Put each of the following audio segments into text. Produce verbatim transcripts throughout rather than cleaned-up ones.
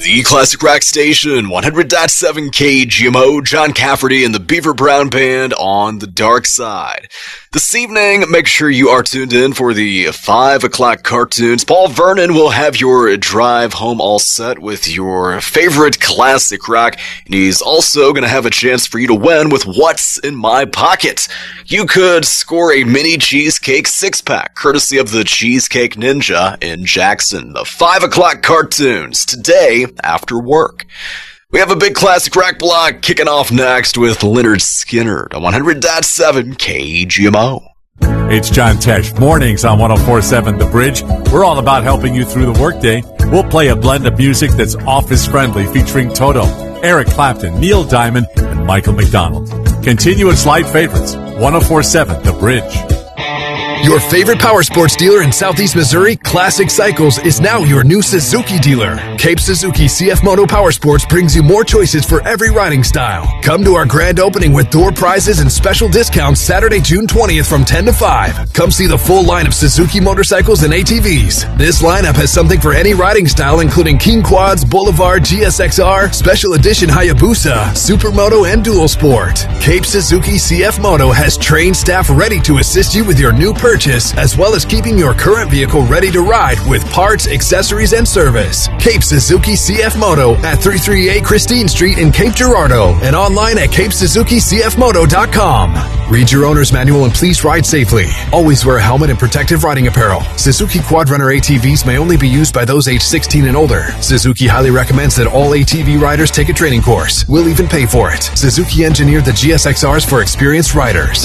The Classic Rock Station, one hundred point seven K G M O, John Cafferty and the Beaver Brown Band on the Dark Side. This evening, make sure you are tuned in for the five o'clock cartoons. Paul Vernon will have your drive home all set with your favorite classic rock, and he's also going to have a chance for you to win with What's in My Pocket. You could score a mini cheesecake six-pack, courtesy of the Cheesecake Ninja in Jackson. The five o'clock cartoons, today after work. We have a big classic rock block kicking off next with Leonard Skinner on one hundred point seven K G M O. It's John Tesh, mornings on one oh four point seven The Bridge. We're all about helping you through the workday. We'll play a blend of music that's office-friendly, featuring Toto, Eric Clapton, Neil Diamond, and Michael McDonald. Continuous light favorites, one oh four point seven The Bridge. Your favorite power sports dealer in Southeast Missouri, Classic Cycles, is now your new Suzuki dealer. Cape Suzuki C F Moto Power Sports brings you more choices for every riding style. Come to our grand opening with door prizes and special discounts Saturday, June twentieth from ten to five. Come see the full line of Suzuki motorcycles and A T Vs. This lineup has something for any riding style, including King Quads, Boulevard, G S X R, Special Edition Hayabusa, Supermoto, and Dual Sport. Cape Suzuki C F Moto has trained staff ready to assist you with your new purchase. Purchase, as well as keeping your current vehicle ready to ride with parts, accessories, and service. Cape Suzuki C F Moto at three thirty-eight Christine Street in Cape Girardeau and online at cape suzuki c f moto dot com. Read your owner's manual and please ride safely. Always wear a helmet and protective riding apparel. Suzuki Quadrunner A T Vs may only be used by those age sixteen and older. Suzuki highly recommends that all A T V riders take a training course. We'll even pay for it. Suzuki engineered the G S X Rs for experienced riders.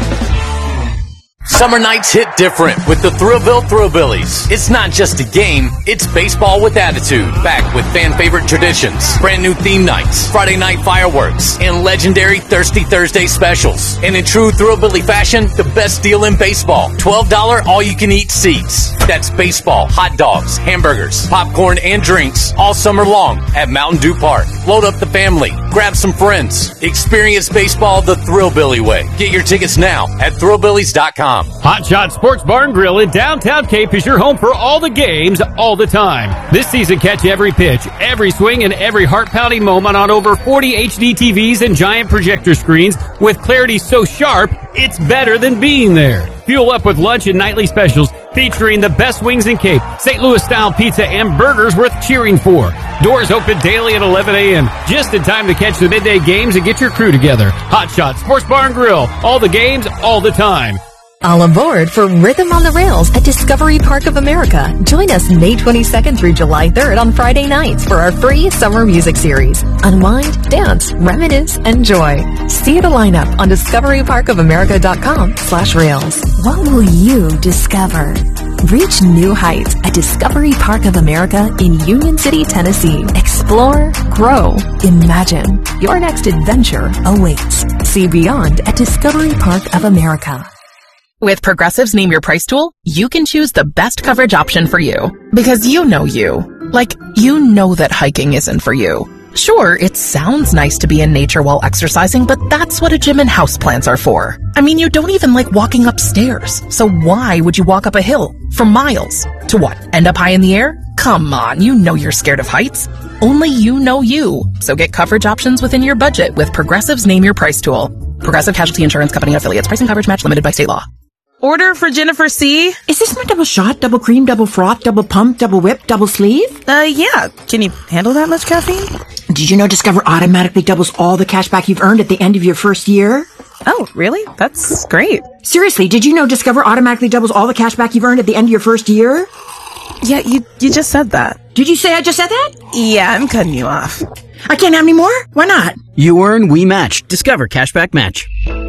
Summer nights hit different with the Thrillville Thrillbillies. It's not just a game, it's baseball with attitude. Back with fan-favorite traditions, brand new theme nights, Friday night fireworks, and legendary Thirsty Thursday specials. And in true Thrillbilly fashion, the best deal in baseball. twelve dollars all-you-can-eat seats. That's baseball, hot dogs, hamburgers, popcorn, and drinks all summer long at Mountain Dew Park. Load up the family, grab some friends. Experience baseball the Thrillbilly way. Get your tickets now at thrillbillies dot com. Hot Shot Sports Bar and Grill in downtown Cape is your home for all the games, all the time. This season, catch every pitch, every swing, and every heart-pounding moment on over forty H D T Vs and giant projector screens with clarity so sharp, it's better than being there. Fuel up with lunch and nightly specials featuring the best wings in Cape, Saint Louis-style pizza, and burgers worth cheering for. Doors open daily at eleven a.m., just in time to catch the midday games and get your crew together. Hot Shot Sports Bar and Grill, all the games, all the time. All aboard for Rhythm on the Rails at Discovery Park of America. Join us May twenty-second through July third on Friday nights for our free summer music series. Unwind, dance, reminisce, enjoy. See the lineup on discovery park of america dot com slash rails. What will you discover? Reach new heights at Discovery Park of America in Union City, Tennessee. Explore, grow, imagine. Your next adventure awaits. See beyond at Discovery Park of America. With Progressive's Name Your Price tool, you can choose the best coverage option for you. Because you know you. Like, you know that hiking isn't for you. Sure, it sounds nice to be in nature while exercising, but that's what a gym and houseplants are for. I mean, you don't even like walking upstairs. So why would you walk up a hill for miles? To what, end up high in the air? Come on, you know you're scared of heights. Only you know you. So get coverage options within your budget with Progressive's Name Your Price tool. Progressive Casualty Insurance Company affiliates. Price and coverage match limited by state law. Order for Jennifer C. Is this my double shot, double cream, double froth, double pump, double whip, double sleeve? Uh, yeah. Can you handle that much caffeine? Did you know Discover automatically doubles all the cash back you've earned at the end of your first year? Oh, really? That's great. Seriously, did you know Discover automatically doubles all the cash back you've earned at the end of your first year? Yeah, you you just said that. Did you say I just said that? Yeah, I'm cutting you off. I can't have any more? Why not? You earn, we match. Discover Cashback Match.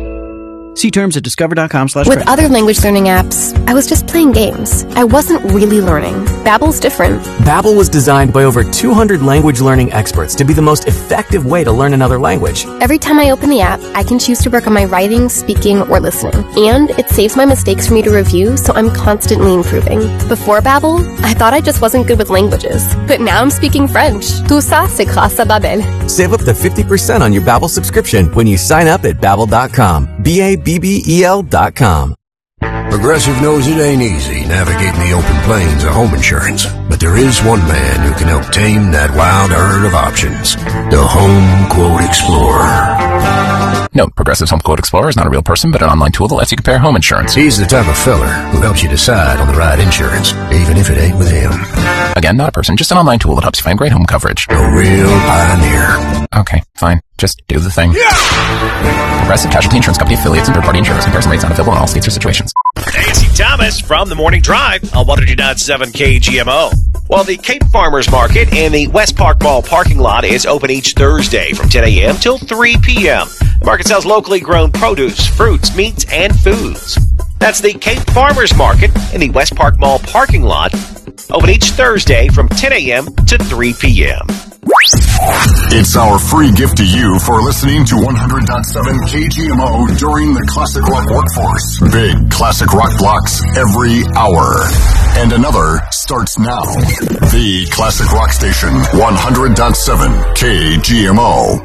See terms at discover.com slash With other language learning apps, I was just playing games. I wasn't really learning. Babbel's different. Babbel was designed by over two hundred language learning experts to be the most effective way to learn another language. Every time I open the app, I can choose to work on my writing, speaking, or listening. And it saves my mistakes for me to review, so I'm constantly improving. Before Babbel, I thought I just wasn't good with languages. But now I'm speaking French. Tout ça, c'est grâce à Babbel. Save up to fifty percent on your Babbel subscription when you sign up at babbel dot com. B A B B E L dot com. Progressive knows it ain't easy navigating the open plains of home insurance, but there is one man who can help tame that wild herd of options. The Home Quote Explorer. Note, Progressive's Home Quote Explorer is not a real person, but an online tool that lets you compare home insurance. He's the type of feller who helps you decide on the right insurance, even if it ain't with him. Again, not a person, just an online tool that helps you find great home coverage. A real pioneer. Okay, fine. Just do the thing. Yeah! Progressive Casualty Insurance Company affiliates and third-party insurers. Comparison rates not available in all states or situations. Nancy Thomas from the Morning Drive on one hundred point seven K G M O. Well, the Cape Farmers Market in the West Park Mall parking lot is open each Thursday from ten a.m. till three p.m. The market sells locally grown produce, fruits, meats, and foods. That's the Cape Farmers Market in the West Park Mall parking lot, open each Thursday from ten a.m. to three p.m. It's our free gift to you for listening to one hundred point seven K G M O during the Classic Rock Workforce. Big Classic Rock blocks every hour. And another starts now. The Classic Rock Station, one hundred point seven K G M O.